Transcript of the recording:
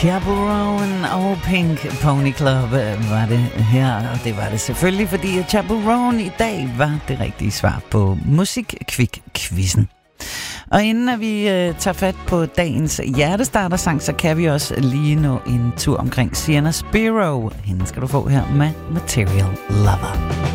Chaperone og Pink Pony Club var det her, og det var det selvfølgelig, fordi Chaperone i dag var det rigtige svar på Musikkvik-quizzen. Og inden at vi tager fat på dagens hjertestartersang, så kan vi også lige nå en tur omkring Sienna Spiro. Hende skal du få her med Material Lover.